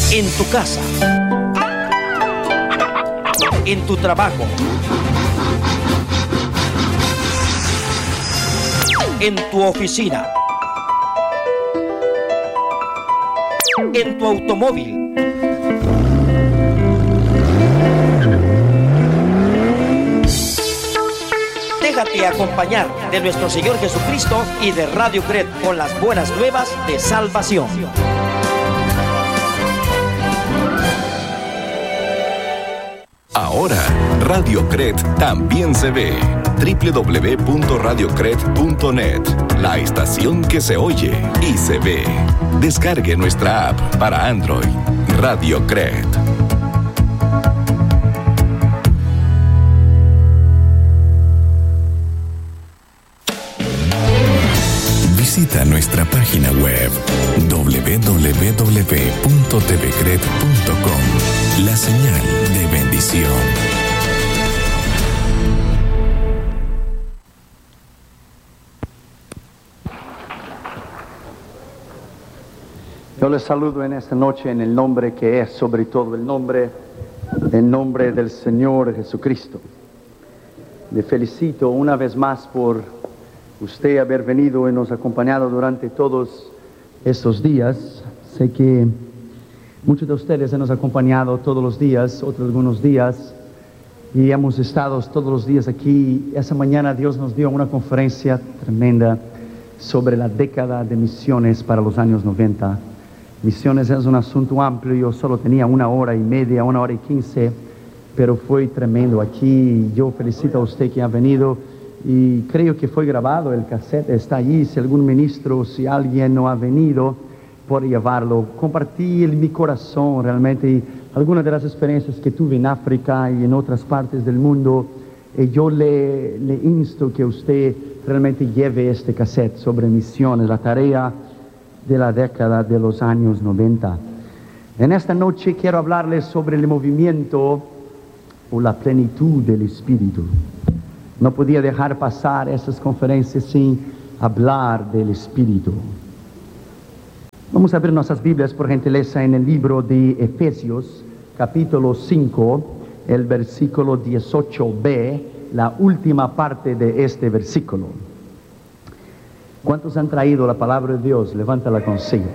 En tu casa, en tu trabajo, en tu oficina, en tu automóvil, déjate acompañar de nuestro Señor Jesucristo y de Radio Cret con las buenas nuevas de salvación. Ahora, Radio Cret también se ve. www.radiocret.net, la estación que se oye y se ve. Descargue nuestra app para Android, Radio Cret. Visita nuestra página web www.tvcret.com, la señal de bendición. Yo les saludo en esta noche en el nombre que es sobre todo el nombre del Señor Jesucristo. Le felicito una vez más por usted haber venido y nos acompañado durante todos estos días. Sé que muchos de ustedes nos han acompañado todos los días, otros algunos días, y hemos estado todos los días aquí. Esa mañana Dios nos dio una conferencia tremenda sobre la década de misiones para los años 90. Misiones es un asunto amplio, yo solo tenía 1 hora y media, 1 hora y 15, pero fue tremendo aquí. Yo felicito a usted que ha venido y creo que fue grabado, el cassette está allí. Si algún ministro, si alguien no ha venido, puede llevarlo. Compartí en mi corazón realmente algunas de las experiencias que tuve en África y en otras partes del mundo. Y yo le insto que usted realmente lleve este cassette sobre misiones, la tarea de la década de los años 90. En esta noche quiero hablarles sobre el movimiento o la plenitud del Espíritu. No podía dejar pasar esas conferencias sin hablar del Espíritu. Vamos a ver nuestras Biblias, por gentileza, en el libro de Efesios, capítulo 5, el versículo 18b, la última parte de este versículo. ¿Cuántos han traído la palabra de Dios? Levántala consigo.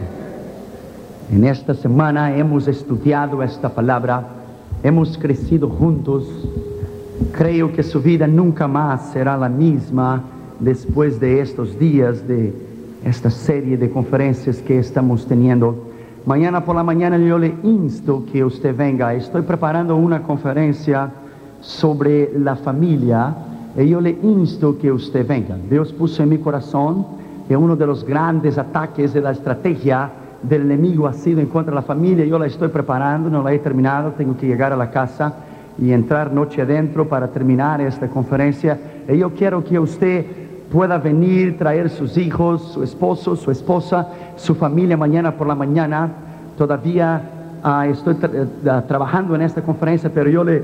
En esta semana hemos estudiado esta palabra, hemos crecido juntos. Creo que su vida nunca más será la misma después de estos días, de esta serie de conferencias que estamos teniendo. Mañana por la mañana yo le insto que usted venga. Estoy preparando una conferencia sobre la familia y yo le insto que usted venga. Dios puso en mi corazón que uno de los grandes ataques de la estrategia del enemigo ha sido en contra de la familia. Yo la estoy preparando, no la he terminado, tengo que llegar a la casa y entrar noche adentro para terminar esta conferencia. Y yo quiero que usted pueda venir, traer sus hijos, su esposo, su esposa, su familia mañana por la mañana. Todavía estoy trabajando en esta conferencia, pero yo le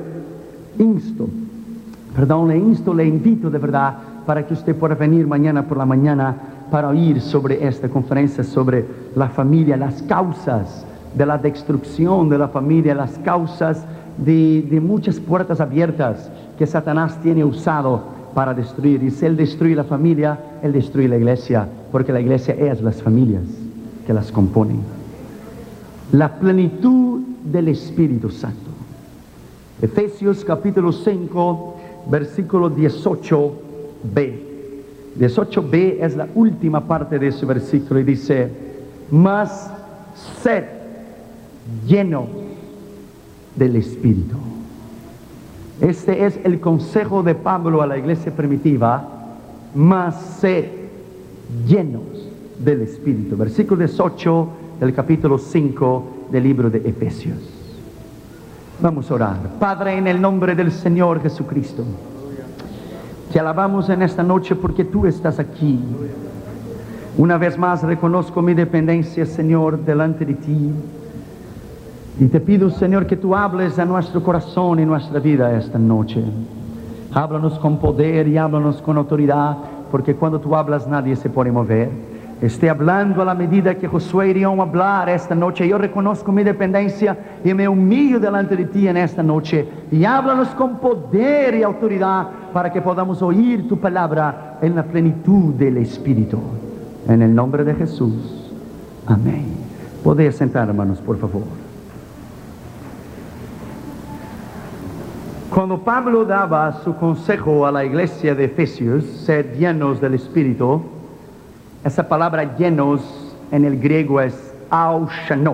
invito de verdad para que usted pueda venir mañana por la mañana para oír sobre esta conferencia, sobre la familia, las causas de la destrucción de la familia, las causas de muchas puertas abiertas que Satanás tiene usado para destruir. Y si él destruye la familia, él destruye la iglesia, porque la iglesia es las familias que las componen. La plenitud del Espíritu Santo. Efesios capítulo 5, versículo 18b. 18b es la última parte de ese versículo y dice: mas sed lleno del Espíritu. Este es el consejo de Pablo a la iglesia primitiva: mas sed llenos del Espíritu. Versículo 18 del capítulo 5 del libro de Efesios. Vamos a orar. Padre, en el nombre del Señor Jesucristo, te alabamos en esta noche porque tú estás aquí. Una vez más reconozco mi dependencia, Señor, delante de ti. Y te pido, Señor, que tú hables a nuestro corazón y nuestra vida esta noche. Háblanos con poder y háblanos con autoridad, porque cuando tú hablas nadie se puede mover. esté hablando a la medida que Josué iría a hablar esta noche. Yo reconozco mi dependencia y me humillo delante de ti en esta noche. Y háblanos con poder y autoridad para que podamos oír tu palabra en la plenitud del Espíritu. En el nombre de Jesús. Amén. Podéis sentar, hermanos, por favor. Cuando Pablo daba su consejo a la iglesia de Efesios, ser llenos del Espíritu, esa palabra llenos en el griego es aushano.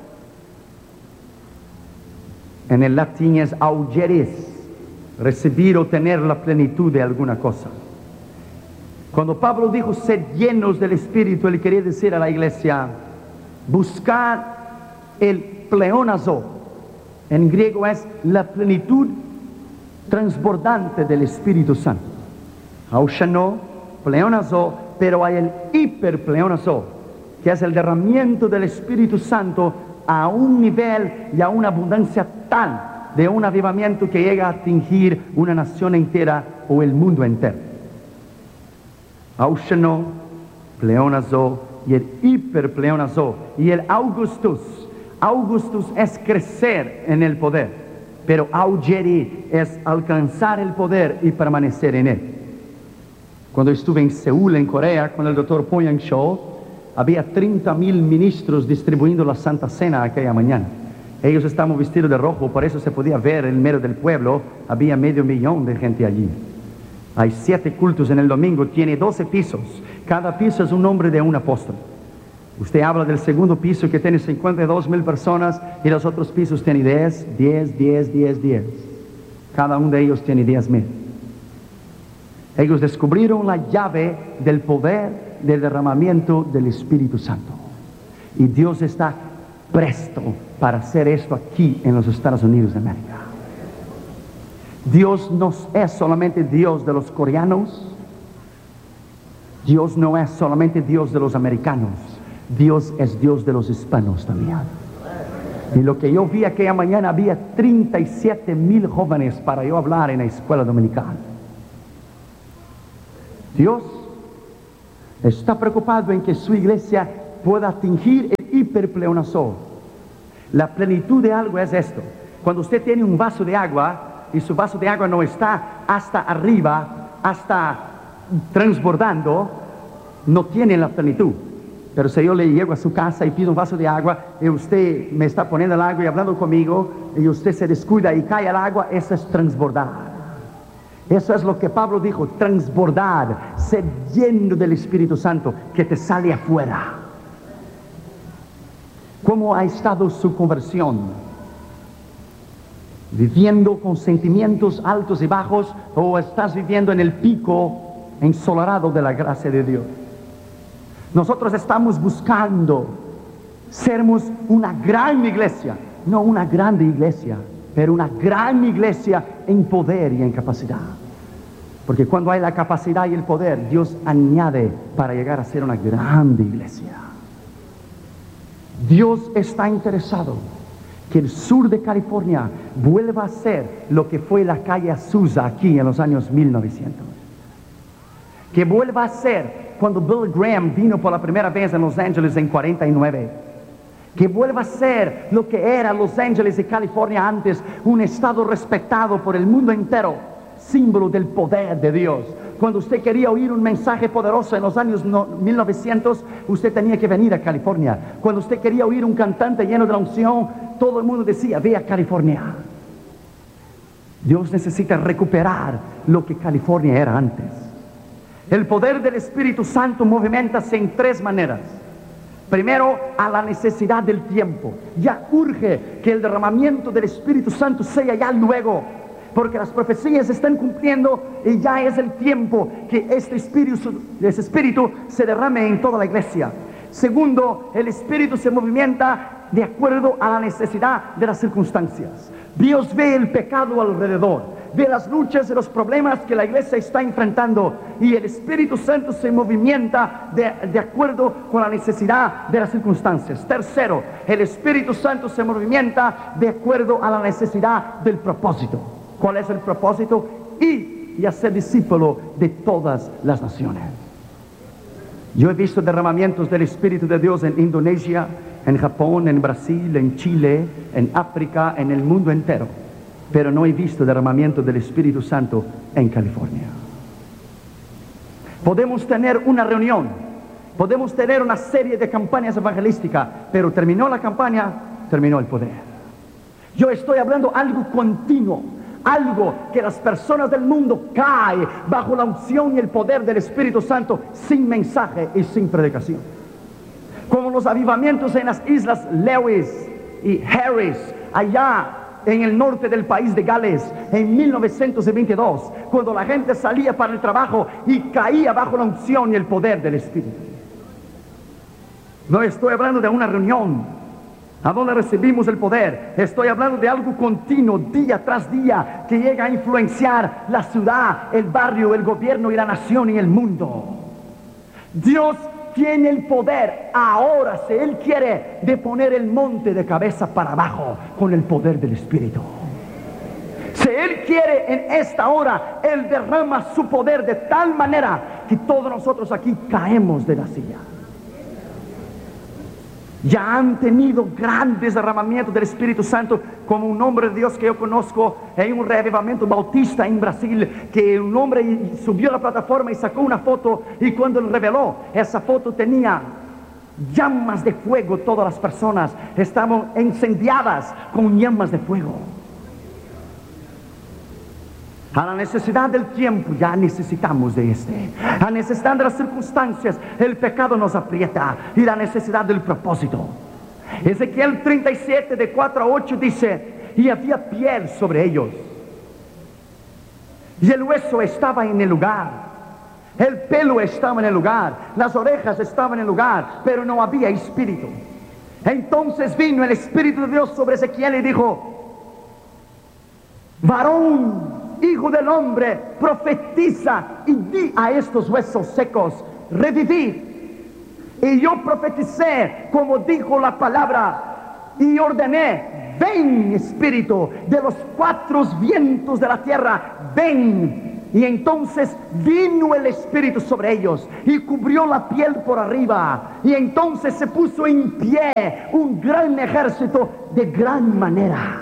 En el latín es augeres, recibir o tener la plenitud de alguna cosa. Cuando Pablo dijo ser llenos del Espíritu, él quería decir a la iglesia, buscar el pleonazo. En griego es la plenitud transbordante del Espíritu Santo. Aushano, pleonazo, pero hay el hiperpleonazo, que es el derramamiento del Espíritu Santo a un nivel y a una abundancia tal de un avivamiento que llega a atingir una nación entera o el mundo entero. Aushano, pleonazo y el hiperpleonazo y el Augustus. Augustus es crecer en el poder, pero augeri es alcanzar el poder y permanecer en él. Cuando estuve en Seúl, en Corea, con el doctor Po Yang-cho, había 30,000 ministros distribuyendo la Santa Cena aquella mañana. Ellos estaban vestidos de rojo, por eso se podía ver en medio del pueblo, había 500,000 de gente allí. Hay 7 cultos en el domingo, tiene 12 pisos. Cada piso es un nombre de un apóstol. Usted habla del segundo piso que tiene 52,000 personas y los otros pisos tienen 10. Cada uno de ellos tiene 10,000. Ellos descubrieron la llave del poder del derramamiento del Espíritu Santo. Y Dios está presto para hacer esto aquí en los Estados Unidos de América. Dios no es solamente Dios de los coreanos. Dios no es solamente Dios de los americanos. Dios es Dios de los hispanos también. Y lo que yo vi aquella mañana, había 37,000 jóvenes para yo hablar en la escuela dominical. Dios está preocupado en que su iglesia pueda atingir el hiperpleonazo. La plenitud de algo es esto. Cuando usted tiene un vaso de agua y su vaso de agua no está hasta arriba, hasta transbordando, no tiene la plenitud. Pero si yo le llego a su casa y pido un vaso de agua y usted me está poniendo el agua y hablando conmigo y usted se descuida y cae el agua, eso es transbordar. Eso es lo que Pablo dijo, transbordar, ser lleno del Espíritu Santo, que te sale afuera. ¿Cómo ha estado su conversión? ¿Viviendo con sentimientos altos y bajos o estás viviendo en el pico ensolarado de la gracia de Dios? Nosotros estamos buscando sermos una gran iglesia, no una grande iglesia, pero una gran iglesia en poder y en capacidad. Porque cuando hay la capacidad y el poder, Dios añade para llegar a ser una grande iglesia. Dios está interesado que el sur de California vuelva a ser lo que fue la calle Azusa aquí en los años 1900. Que vuelva a ser cuando Billy Graham vino por la primera vez en Los Ángeles en 49. Que vuelva a ser lo que era Los Ángeles y California antes, un estado respetado por el mundo entero, símbolo del poder de Dios. Cuando usted quería oír un mensaje poderoso en los años 1900, usted tenía que venir a California. Cuando usted quería oír un cantante lleno de la unción, todo el mundo decía, ve a California. Dios necesita recuperar lo que California era antes. El poder del Espíritu Santo movimentase en 3 maneras. Primero, a la necesidad del tiempo. Ya urge que el derramamiento del Espíritu Santo sea ya luego, porque las profecías se están cumpliendo y ya es el tiempo que ese Espíritu se derrame en toda la iglesia. Segundo, el Espíritu se movimenta de acuerdo a la necesidad de las circunstancias. Dios ve el pecado alrededor, ve las luchas y los problemas que la iglesia está enfrentando, y el Espíritu Santo se movimienta de acuerdo con la necesidad de las circunstancias. Tercero, el Espíritu Santo se movimienta de acuerdo a la necesidad del propósito. ¿Cuál es el propósito? Ir y hacer discípulo de todas las naciones. Yo he visto derramamientos del Espíritu de Dios en Indonesia, en Japón, en Brasil, en Chile, en África, en el mundo entero. Pero no he visto derramamiento del Espíritu Santo en California. Podemos tener una reunión, podemos tener una serie de campañas evangelísticas, pero terminó la campaña, terminó el poder. Yo estoy hablando algo continuo, algo que las personas del mundo caen bajo la unción y el poder del Espíritu Santo sin mensaje y sin predicación. Como los avivamientos en las islas Lewis y Harris, allá en el norte del país de Gales, en 1922, cuando la gente salía para el trabajo y caía bajo la unción y el poder del Espíritu. No estoy hablando de una reunión a donde recibimos el poder. Estoy hablando de algo continuo, día tras día, que llega a influenciar la ciudad, el barrio, el gobierno y la nación y el mundo. Dios tiene el poder ahora, si Él quiere, de poner el monte de cabeza para abajo con el poder del Espíritu. Si Él quiere en esta hora, Él derrama su poder de tal manera que todos nosotros aquí caemos de la silla. Ya han tenido grandes derramamientos del Espíritu Santo, como un hombre de Dios que yo conozco en un reavivamiento bautista en Brasil, que un hombre subió a la plataforma y sacó una foto, y cuando lo reveló, esa foto tenía llamas de fuego. Todas las personas estaban incendiadas con llamas de fuego. A la necesidad del tiempo ya necesitamos de a necesidad de las circunstancias, el pecado nos aprieta, y la necesidad del propósito. Ezequiel 37 de 4 a 8 dice: y había piel sobre ellos, y el hueso estaba en el lugar, el pelo estaba en el lugar, las orejas estaban en el lugar, pero no había espíritu. Entonces vino el Espíritu de Dios sobre Ezequiel y dijo: varón, hijo del hombre, profetiza y di a estos huesos secos: revivid. Y yo profeticé como dijo la palabra, y ordené: ven, espíritu de los 4 vientos de la tierra, ven. Y entonces vino el Espíritu sobre ellos y cubrió la piel por arriba, y entonces se puso en pie un gran ejército de gran manera.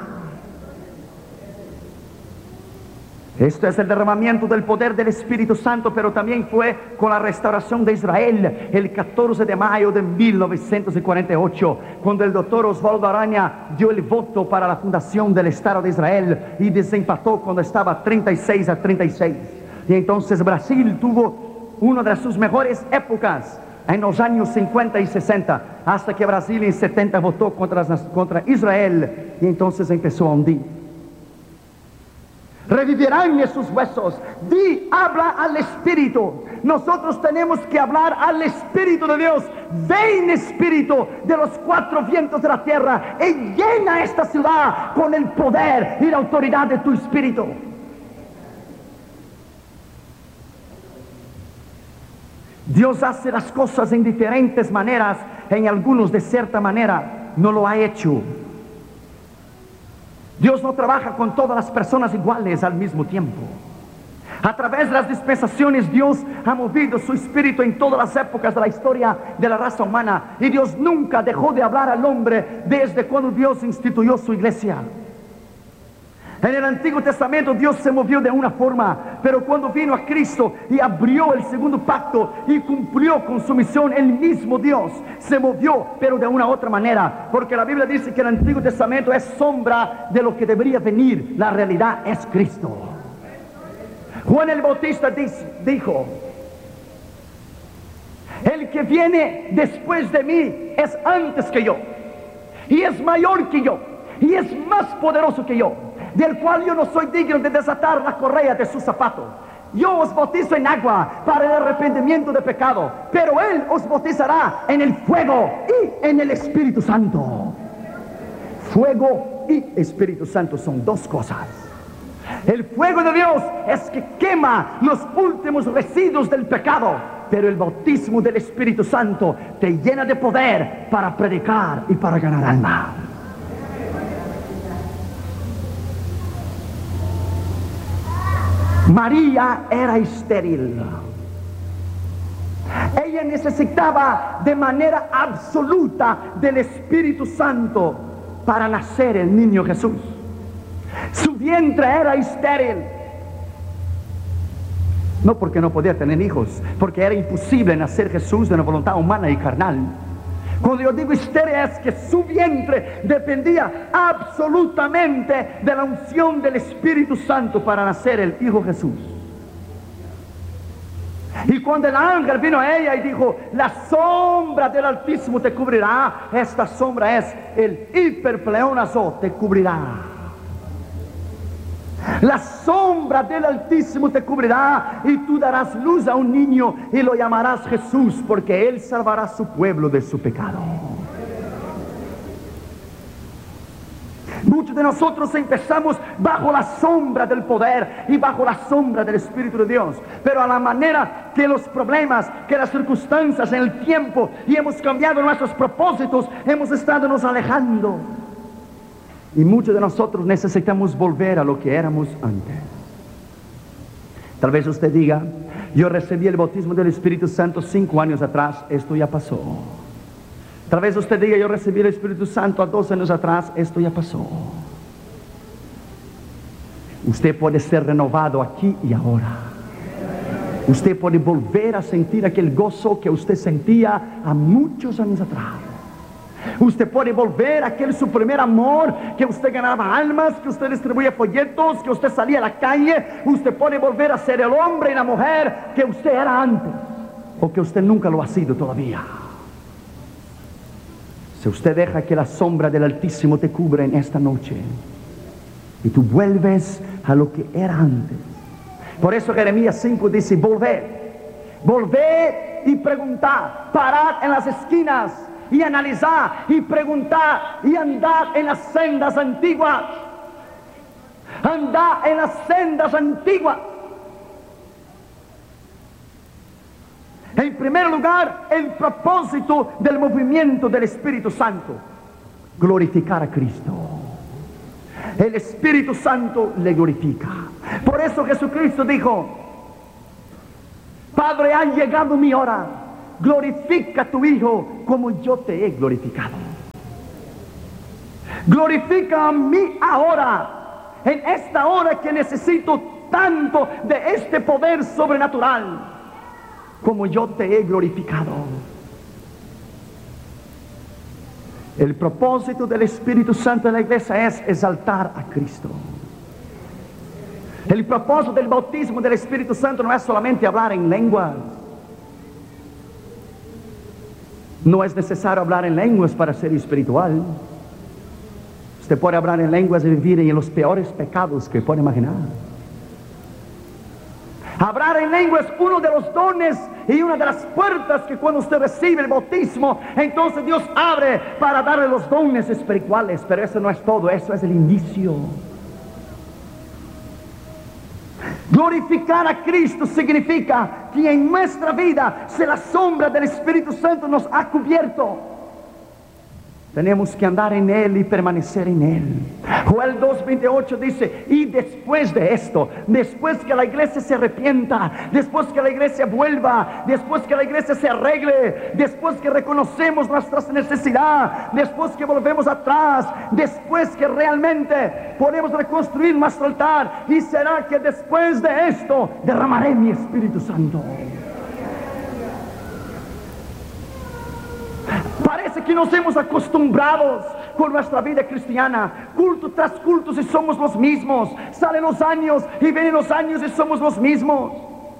Esto es el derramamiento del poder del Espíritu Santo, pero también fue con la restauración de Israel el 14 de mayo de 1948, cuando el doctor Osvaldo Araña dio el voto para la fundación del Estado de Israel y desempató cuando estaba 36 a 36. Y entonces Brasil tuvo una de sus mejores épocas en los años 50 y 60, hasta que Brasil en 70 votó contra Israel, y entonces empezó a hundir. Revivirán esos huesos. Habla al Espíritu. Nosotros tenemos que hablar al Espíritu de Dios. Ven, Espíritu de los 4 vientos de la tierra, y llena esta ciudad con el poder y la autoridad de tu Espíritu. Dios hace las cosas en diferentes maneras. En algunos de cierta manera no lo ha hecho. Dios no trabaja con todas las personas iguales al mismo tiempo. A través de las dispensaciones, Dios ha movido su Espíritu en todas las épocas de la historia de la raza humana, y Dios nunca dejó de hablar al hombre desde cuando Dios instituyó su iglesia. En el Antiguo Testamento Dios se movió de una forma, pero cuando vino a Cristo y abrió el segundo pacto y cumplió con su misión, el mismo Dios se movió, pero de una otra manera, porque la Biblia dice que el Antiguo Testamento es sombra de lo que debería venir. La realidad es Cristo. Juan el Bautista dijo: el que viene después de mí es antes que yo, y es mayor que yo, y es más poderoso que yo, del cual yo no soy digno de desatar la correa de su zapato. Yo os bautizo en agua para el arrepentimiento de pecado, pero Él os bautizará en el fuego y en el Espíritu Santo. Fuego y Espíritu Santo son dos cosas. El fuego de Dios es que quema los últimos residuos del pecado, pero el bautismo del Espíritu Santo te llena de poder para predicar y para ganar alma. María era estéril. Ella necesitaba de manera absoluta del Espíritu Santo para nacer el niño Jesús. Su vientre era estéril. No porque no podía tener hijos, porque era imposible nacer Jesús de una voluntad humana y carnal. Cuando yo digo estéril es que su vientre dependía absolutamente de la unción del Espíritu Santo para nacer el Hijo Jesús. Y cuando el ángel vino a ella y dijo, la sombra del Altísimo te cubrirá, esta sombra es el hiperpleónazo, te cubrirá. La sombra del Altísimo te cubrirá y tú darás luz a un niño y lo llamarás Jesús, porque Él salvará a su pueblo de su pecado. Muchos de nosotros empezamos bajo la sombra del poder y bajo la sombra del Espíritu de Dios, pero a la manera que los problemas, que las circunstancias en el tiempo, y hemos cambiado nuestros propósitos, hemos estado nos alejando. Y muchos de nosotros necesitamos volver a lo que éramos antes. Tal vez usted diga, yo recibí el bautismo del Espíritu Santo 5 años atrás, esto ya pasó. Tal vez usted diga, yo recibí el Espíritu Santo a 2 años atrás, esto ya pasó. Usted puede ser renovado aquí y ahora. Usted puede volver a sentir aquel gozo que usted sentía a muchos años atrás. Usted puede volver a aquel su primer amor, que usted ganaba almas, que usted distribuía folletos, que usted salía a la calle. Usted puede volver a ser el hombre y la mujer que usted era antes, o que usted nunca lo ha sido todavía. Si usted deja que la sombra del Altísimo te cubra en esta noche y tú vuelves a lo que era antes. Por eso Jeremías 5 dice, volved y preguntad, parad en las esquinas y analizad y preguntad y andad en las sendas antiguas. Andad en las sendas antiguas. En primer lugar, el propósito del movimiento del Espíritu Santo: glorificar a Cristo. El Espíritu Santo le glorifica. Por eso Jesucristo dijo, Padre, ha llegado mi hora, glorifica a tu Hijo como yo te he glorificado. Glorifica a mí ahora, en esta hora que necesito tanto de este poder sobrenatural, como yo te he glorificado. El propósito del Espíritu Santo en la iglesia es exaltar a Cristo. El propósito del bautismo del Espíritu Santo no es solamente hablar en lenguas. No es necesario hablar en lenguas para ser espiritual. Usted puede hablar en lenguas y vivir en los peores pecados que puede imaginar. Hablar en lengua es uno de los dones y una de las puertas que cuando usted recibe el bautismo, entonces Dios abre para darle los dones espirituales. Pero eso no es todo, eso es el inicio. Glorificar a Cristo significa que en nuestra vida, si la sombra del Espíritu Santo nos ha cubierto, tenemos que andar en Él y permanecer en Él. Joel 2:28 dice, y después de esto, después que la iglesia se arrepienta, después que la iglesia vuelva, después que la iglesia se arregle, después que reconocemos nuestras necesidades, después que volvemos atrás, después que realmente podemos reconstruir nuestro altar, y será que después de esto derramaré mi Espíritu Santo. Parece que nos hemos acostumbrado con nuestra vida cristiana, culto tras culto, si somos los mismos. Salen los años y vienen los años y somos los mismos.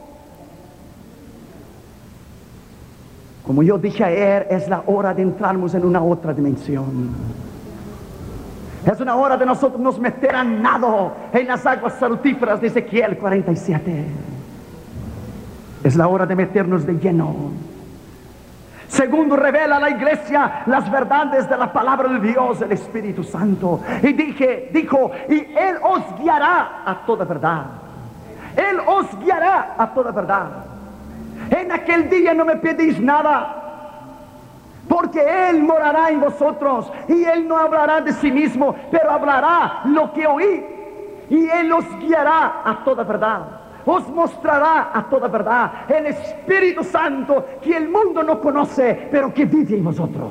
Como yo dije ayer, es la hora de entrarnos en una otra dimensión. Es una hora de nosotros nos meter a nado en las aguas salutíferas de Ezequiel 47. Es la hora de meternos de lleno. Segundo, revela a la iglesia las verdades de la palabra de Dios, el Espíritu Santo. Y dijo, y Él os guiará a toda verdad. Él os guiará a toda verdad. En aquel día no me pedís nada, porque Él morará en vosotros, y Él no hablará de sí mismo, pero hablará lo que oí, y Él os guiará a toda verdad. os mostrará a toda verdad. El Espíritu Santo que el mundo no conoce, pero que vive en vosotros.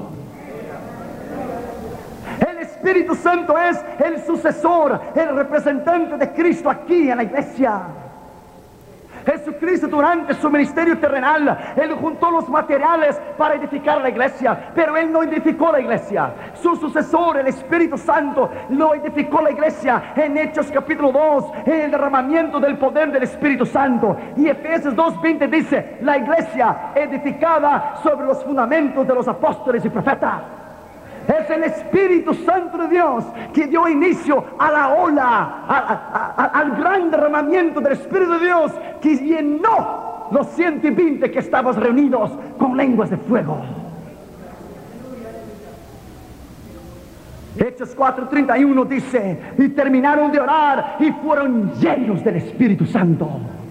El Espíritu Santo es el sucesor, el representante de Cristo aquí en la iglesia. Jesucristo durante su ministerio terrenal, Él juntó los materiales para edificar la iglesia, pero Él no edificó la iglesia. Su sucesor, el Espíritu Santo, lo edificó la iglesia en Hechos capítulo 2, en el derramamiento del poder del Espíritu Santo. Y Efesios 2:20 dice, la iglesia edificada sobre los fundamentos de los apóstoles y profetas. Es el Espíritu Santo de Dios que dio inicio a la ola, al gran derramamiento del Espíritu de Dios que llenó los 120 que estábamos reunidos con lenguas de fuego. Hechos 4:31 dice, y terminaron de orar y fueron llenos del Espíritu Santo.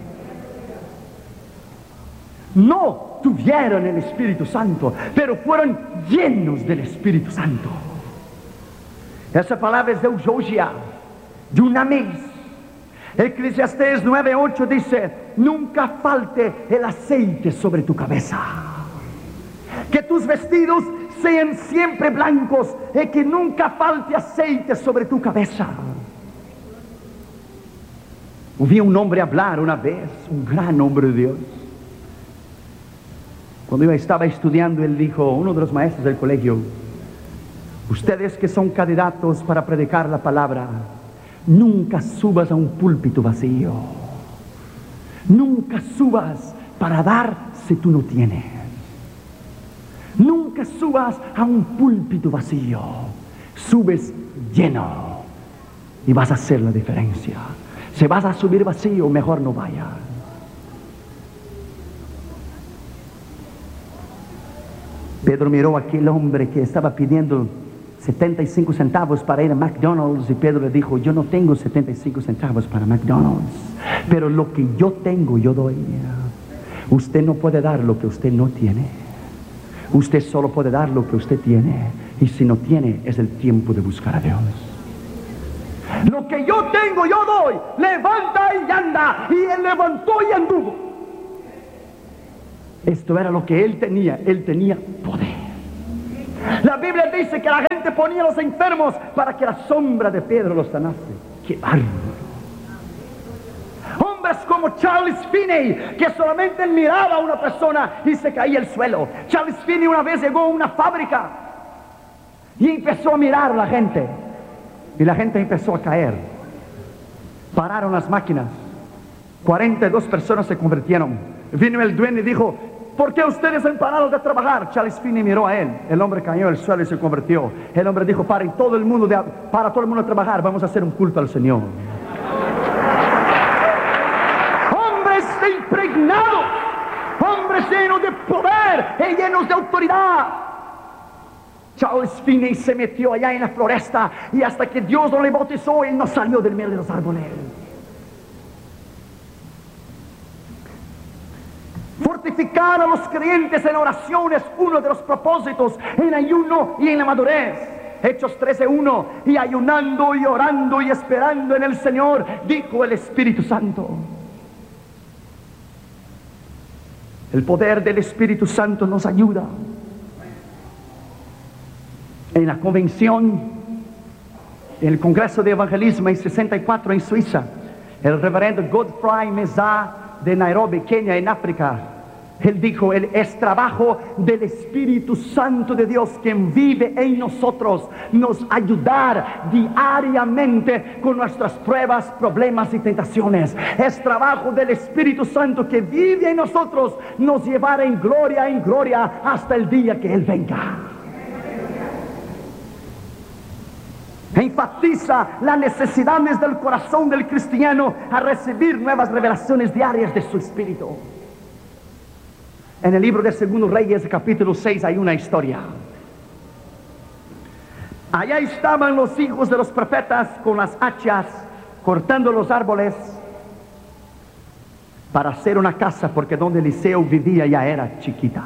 No tuvieron el Espíritu Santo, pero fueron llenos del Espíritu Santo. Esa palabra es de eulogia, dunamis. Eclesiastés 9:8 dice, nunca falte el aceite sobre tu cabeza. Que tus vestidos sean siempre blancos y que nunca falte aceite sobre tu cabeza. Oí un hombre hablar una vez, un gran hombre de Dios. Cuando yo estaba estudiando, él dijo, uno de los maestros del colegio, ustedes que son candidatos para predicar la palabra, nunca subas a un púlpito vacío. Nunca subas para dar si tú no tienes. Nunca subas a un púlpito vacío. Subes lleno y vas a hacer la diferencia. Si vas a subir vacío, mejor no vayas. Pedro miró a aquel hombre que estaba pidiendo 75 centavos para ir a McDonald's y Pedro le dijo, yo no tengo 75 centavos para McDonald's, pero lo que yo tengo yo doy. Usted no puede dar lo que usted no tiene. Usted solo puede dar lo que usted tiene, y si no tiene es el tiempo de buscar a Dios. Lo que yo tengo yo doy. Levanta y anda. Y él levantó y anduvo. Esto era lo que él tenía poder. La Biblia dice que la gente ponía a los enfermos para que la sombra de Pedro los sanase. ¡Qué bárbaro! Hombres como Charles Finney, que solamente miraba a una persona y se caía al suelo. Charles Finney una vez llegó a una fábrica y empezó a mirar a la gente, y la gente empezó a caer. Pararon las máquinas, 42 personas se convirtieron. Vino el dueño y dijo, ¿por qué ustedes han parado de trabajar? Charles Finney miró a él. El hombre cayó al suelo y se convirtió. El hombre dijo, para todo el mundo a trabajar, vamos a hacer un culto al Señor. Hombres impregnados, hombres llenos de poder y llenos de autoridad. Charles Finney se metió allá en la floresta y hasta que Dios lo bautizó, él no salió del medio de los árboles. Fortificar a los creyentes en oración es uno de los propósitos en ayuno y en la madurez. Hechos 13:1, y ayunando y orando y esperando en el Señor, dijo el Espíritu Santo. El poder del Espíritu Santo nos ayuda. En la convención, en el Congreso de Evangelismo en 64 en Suiza, el reverendo Godfrey Meza de Nairobi, Kenia, en África, él dijo, es trabajo del Espíritu Santo de Dios quien vive en nosotros, nos ayudar diariamente con nuestras pruebas, problemas y tentaciones. Es trabajo del Espíritu Santo que vive en nosotros, nos llevará en gloria hasta el día que Él venga. Enfatiza las necesidades del corazón del cristiano a recibir nuevas revelaciones diarias de su espíritu. En el libro de Segundo Reyes, capítulo 6, hay una historia. Allá estaban los hijos de los profetas con las hachas, cortando los árboles para hacer una casa, porque donde Eliseo vivía ya era chiquita.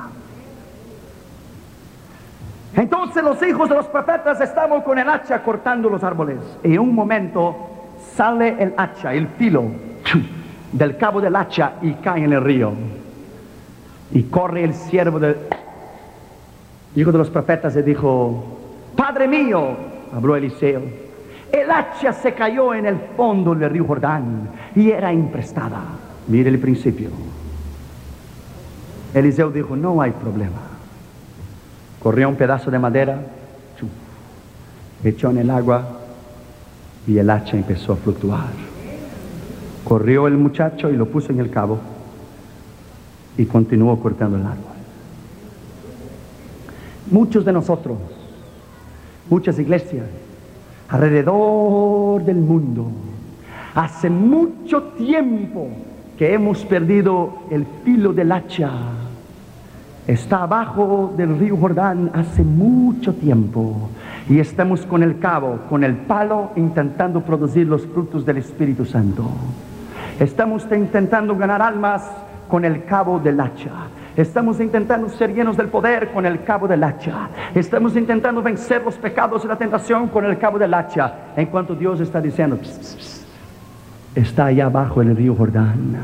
Entonces los hijos de los profetas estaban con el hacha cortando los árboles. Y en un momento sale el hacha, el filo, del cabo del hacha y cae en el río. Y corre el siervo del hijo de los profetas y dijo: Padre mío, habló Eliseo, el hacha se cayó en el fondo del río Jordán y era imprestada. Mire el principio. Eliseo dijo: no hay problema. Corrió un pedazo de madera, echó en el agua y el hacha empezó a fluctuar. Corrió el muchacho y lo puso en el cabo y continuó cortando el árbol. Muchos de nosotros, muchas iglesias alrededor del mundo, hace mucho tiempo que hemos perdido el filo del hacha. Está abajo del río Jordán hace mucho tiempo y estamos con el cabo, con el palo, intentando producir los frutos del Espíritu Santo. Estamos intentando ganar almas con el cabo del hacha. Estamos intentando ser llenos del poder con el cabo del hacha. Estamos intentando vencer los pecados y la tentación con el cabo del hacha. En cuanto Dios está diciendo: pss, pss, pss, está allá abajo en el río Jordán.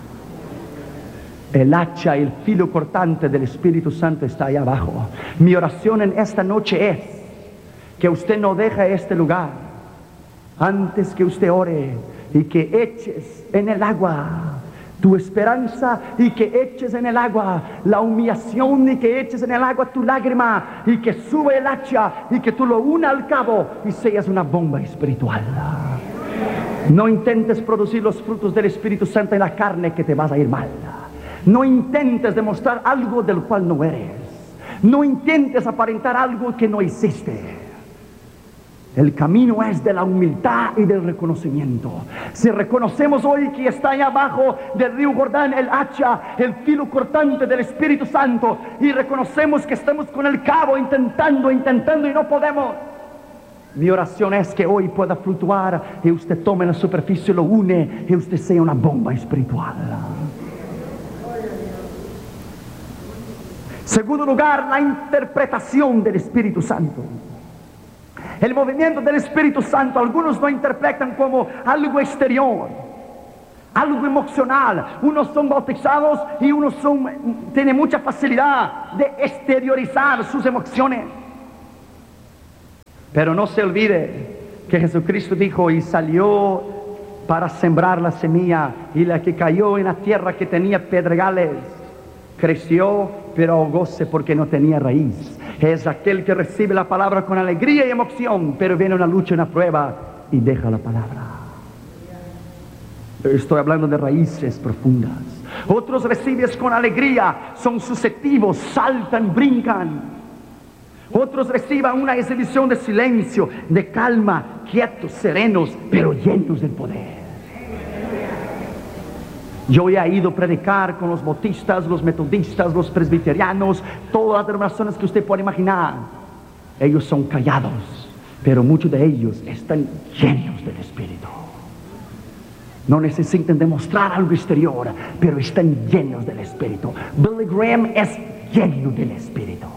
El hacha, el filo cortante del Espíritu Santo está allá abajo. Mi oración en esta noche es que usted no deje este lugar antes que usted ore y que eches en el agua tu esperanza, y que eches en el agua la humillación, y que eches en el agua tu lágrima, y que sube el hacha y que tú lo unas al cabo y seas una bomba espiritual. No intentes producir los frutos del Espíritu Santo en la carne, que te vas a ir mal. No intentes demostrar algo del cual no eres. No intentes aparentar algo que no existe. El camino es de la humildad y del reconocimiento. Si reconocemos hoy que está allá abajo del río Jordán el hacha, el filo cortante del Espíritu Santo, y reconocemos que estamos con el cabo intentando y no podemos, mi oración es que hoy pueda fluctuar y usted tome la superficie, lo une y usted sea una bomba espiritual. Segundo lugar, la interpretación del Espíritu Santo. El movimiento del Espíritu Santo, algunos lo interpretan como algo exterior, algo emocional. Unos son bautizados y unos tienen mucha facilidad de exteriorizar sus emociones. Pero no se olvide que Jesucristo dijo: y salió para sembrar la semilla, y la que cayó en la tierra que tenía pedregales, creció, pero ahogóse porque no tenía raíz. Es aquel que recibe la palabra con alegría y emoción, pero viene una lucha, una prueba, y deja la palabra. Estoy hablando de raíces profundas. Otros reciben con alegría, son susceptivos, saltan, brincan. Otros reciben una exhibición de silencio, de calma, quietos, serenos, pero llenos del poder. Yo he ido a predicar con los bautistas, los metodistas, los presbiterianos, todas las denominaciones que usted puede imaginar. Ellos son callados, pero muchos de ellos están llenos del Espíritu. No necesitan demostrar algo exterior, pero están llenos del Espíritu. Billy Graham es lleno del Espíritu.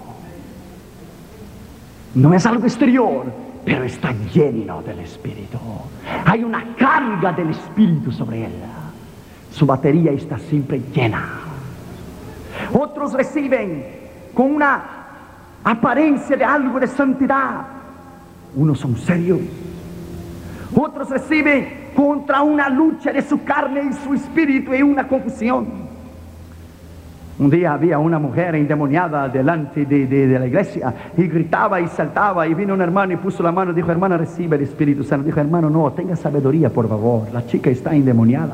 No es algo exterior, pero está lleno del Espíritu. Hay una carga del Espíritu sobre él. Su batería está siempre llena. Otros reciben con una apariencia de algo de santidad. Unos son serios. Otros reciben contra una lucha de su carne y su espíritu y una confusión. Un día había una mujer endemoniada delante de la iglesia y gritaba y saltaba, y vino un hermano y puso la mano y dijo: hermana, recibe el Espíritu Santo. Dijo: hermano, no, tenga sabiduría, por favor, la chica está endemoniada.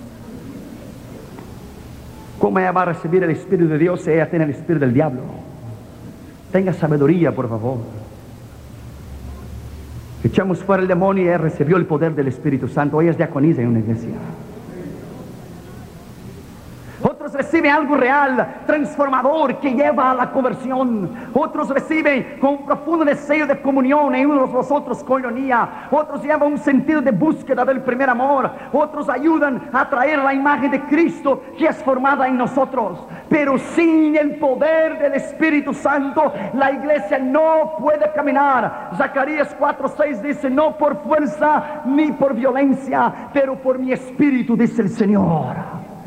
¿Cómo ella va a recibir el Espíritu de Dios si ella tiene el Espíritu del diablo? Tenga sabiduría, por favor. Echamos fuera el demonio y ella recibió el poder del Espíritu Santo. Ella es diaconisa en una iglesia. Otros reciben algo real, transformador, que lleva a la conversión. Otros reciben con un profundo deseo de comunión en unos los otros coinonía. Otros llevan un sentido de búsqueda del primer amor. Otros ayudan a traer la imagen de Cristo que es formada en nosotros. Pero sin el poder del Espíritu Santo, la iglesia no puede caminar. Zacarías 4:6 dice: no por fuerza ni por violencia, pero por mi Espíritu, dice el Señor.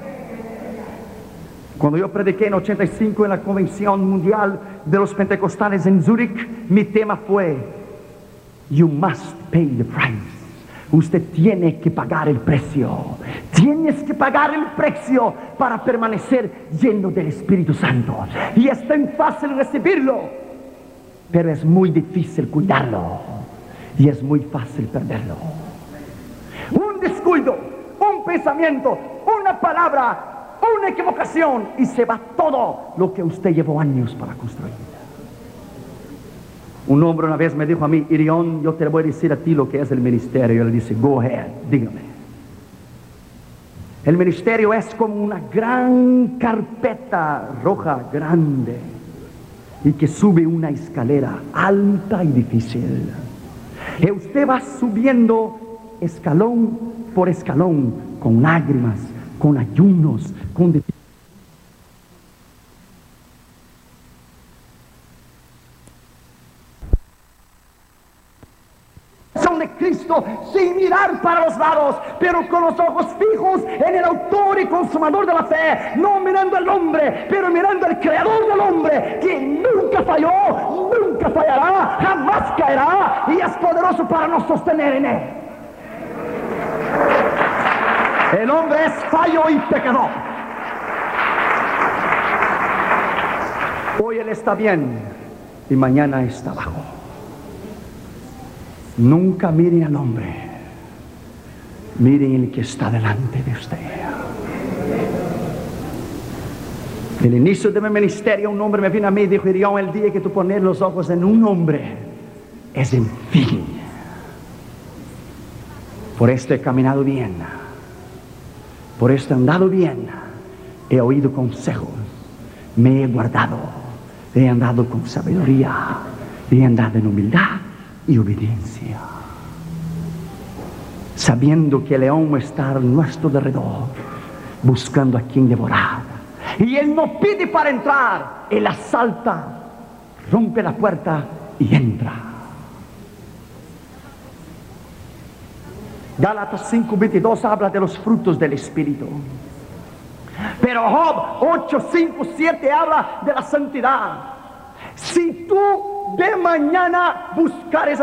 Cuando yo prediqué en 85 en la Convención Mundial de los Pentecostales en Zúrich, mi tema fue: You must pay the price. Usted tiene que pagar el precio. Tienes que pagar el precio para permanecer lleno del Espíritu Santo. Y es tan fácil recibirlo, pero es muy difícil cuidarlo. Y es muy fácil perderlo. Un descuido, un pensamiento, una palabra, una equivocación, y se va todo lo que usted llevó años para construir. Un hombre una vez me dijo a mí: Irión, yo te voy a decir a ti lo que es el ministerio. Yo le dije: go ahead, dígame. El ministerio es como una gran carpeta roja grande y que sube una escalera alta y difícil. Y usted va subiendo escalón por escalón, con lágrimas, con ayunos, con dificultades. De Cristo, sin mirar para los lados, pero con los ojos fijos en el autor y consumador de la fe, no mirando al hombre, pero mirando al creador del hombre, que nunca falló, nunca fallará, jamás caerá, y es poderoso para nos sostener en él. El hombre es fallo y pecador. Hoy él está bien y mañana está abajo. Nunca miren al hombre, miren el que está delante de usted. El inicio de mi ministerio, un hombre me vino a mí y dijo: Irión, el día que tú pones los ojos en un hombre es el fin. Por esto he caminado bien, por esto he andado bien, he oído consejos, me he guardado, he andado con sabiduría, he andado en humildad y obediencia, sabiendo que el león está a nuestro alrededor, buscando a quien devorar. Y él no pide para entrar, él asalta, rompe la puerta y entra. Gálatas 5:22 habla de los frutos del Espíritu. Pero Job 8:5-7 habla de la santidad. Si tú de mañana buscares